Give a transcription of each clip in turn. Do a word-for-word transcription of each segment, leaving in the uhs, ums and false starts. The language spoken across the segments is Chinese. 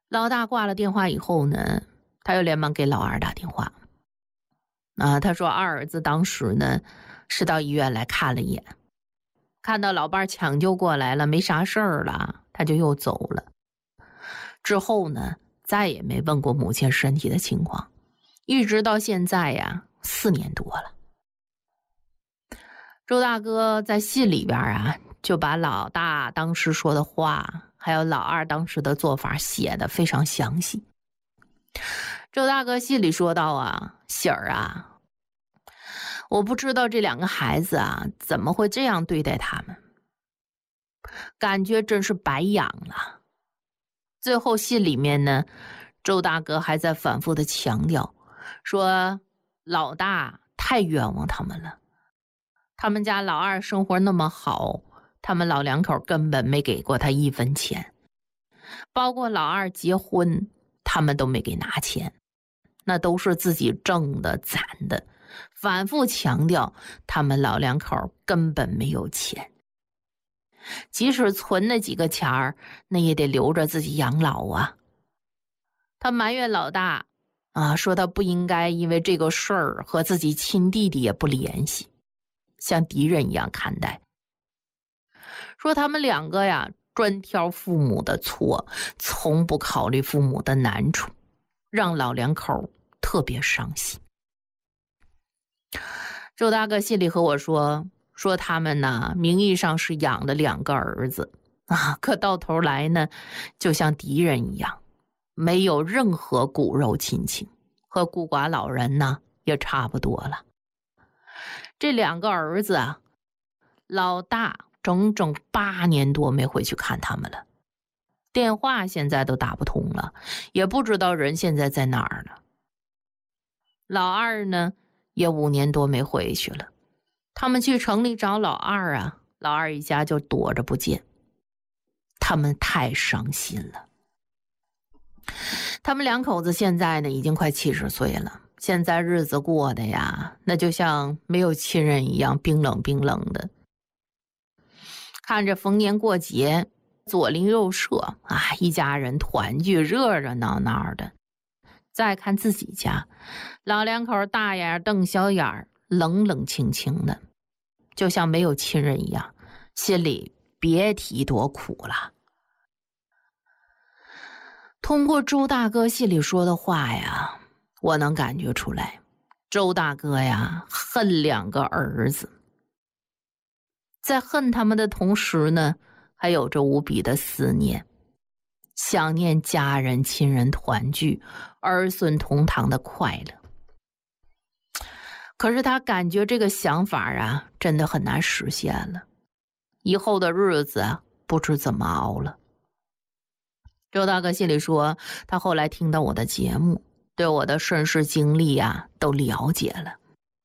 老大挂了电话以后呢，他又连忙给老二打电话。啊，他说二儿子当时呢是到医院来看了一眼，看到老伴抢救过来了，没啥事儿了，他就又走了。之后呢，再也没问过母亲身体的情况，一直到现在呀，四年多了。周大哥在信里边啊，就把老大当时说的话，还有老二当时的做法写得非常详细。周大哥信里说到啊，喜儿啊，我不知道这两个孩子啊怎么会这样对待他们，感觉真是白养了。最后信里面呢，周大哥还在反复的强调，说老大太冤枉他们了，他们家老二生活那么好，他们老两口根本没给过他一分钱，包括老二结婚他们都没给拿钱，那都是自己挣的攒的，反复强调他们老两口根本没有钱，即使存那几个钱儿，那也得留着自己养老啊。他埋怨老大啊，说他不应该因为这个事儿和自己亲弟弟也不联系，像敌人一样看待，说他们两个呀专挑父母的错，从不考虑父母的难处，让老两口特别伤心。周大哥信里和我说，说他们呢名义上是养的两个儿子啊，可到头来呢就像敌人一样，没有任何骨肉亲情，和孤寡老人呢也差不多了。这两个儿子啊，老大整整八年多没回去看他们了，电话现在都打不通了，也不知道人现在在哪儿了。老二呢也五年多没回去了，他们去城里找老二啊，老二一家就躲着不见，他们太伤心了。他们两口子现在呢已经快七十岁了，现在日子过的呀，那就像没有亲人一样，冰冷冰冷的。看着逢年过节左邻右舍啊，一家人团聚，热热闹闹的。再看自己家，老两口大眼瞪小眼，冷冷清清的，就像没有亲人一样，心里别提多苦了。通过周大哥信里说的话呀，我能感觉出来，周大哥呀恨两个儿子，在恨他们的同时呢，还有着无比的思念，想念家人亲人团聚，儿孙同堂的快乐。可是他感觉这个想法啊真的很难实现了，以后的日子啊不知怎么熬了。周大哥信里说，他后来听到我的节目，对我的身世经历啊都了解了，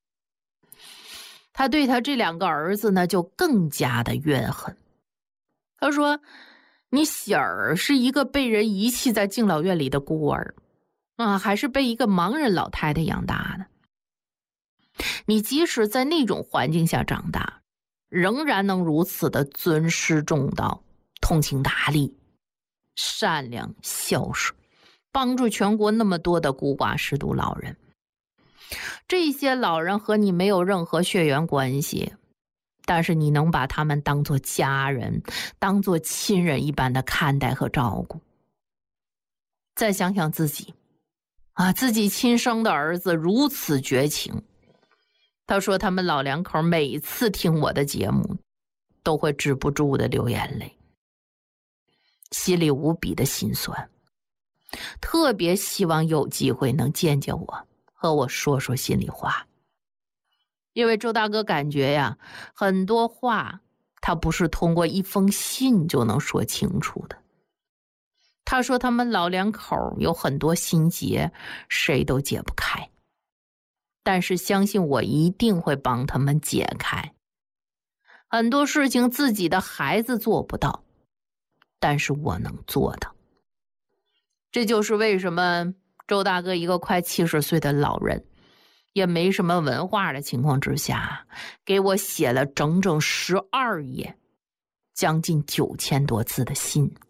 他对他这两个儿子呢就更加的怨恨。他说，你喜儿是一个被人遗弃在敬老院里的孤儿啊，还是被一个盲人老太太养大的，你即使在那种环境下长大，仍然能如此的尊师重道，通情达理，善良孝顺，帮助全国那么多的孤寡失独老人。这些老人和你没有任何血缘关系，但是你能把他们当作家人，当作亲人一般的看待和照顾。再想想自己啊，自己亲生的儿子如此绝情。他说他们老两口每次听我的节目都会止不住的流眼泪，心里无比的心酸，特别希望有机会能见见我，和我说说心里话。因为周大哥感觉呀，很多话他不是通过一封信就能说清楚的。他说他们老两口有很多心结，谁都解不开，但是相信我一定会帮他们解开。很多事情自己的孩子做不到，但是我能做到。这就是为什么周大哥一个快七十岁的老人，也没什么文化的情况之下，给我写了整整十二页，将近九千多字的信。